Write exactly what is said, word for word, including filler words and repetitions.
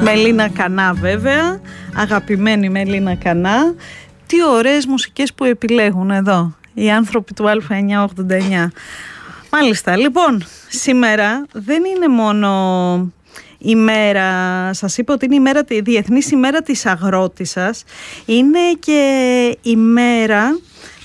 Μελίνα Κανά βέβαια, αγαπημένη Μελίνα Κανά. Τι ωραίες μουσικές που επιλέγουν εδώ οι άνθρωποι του Α εννιακόσια ογδόντα εννιά. Μάλιστα, λοιπόν, σήμερα δεν είναι μόνο η μέρα, σας είπα ότι είναι η, μέρα, η Διεθνής ημέρα της Αγρότισσας, είναι και η μέρα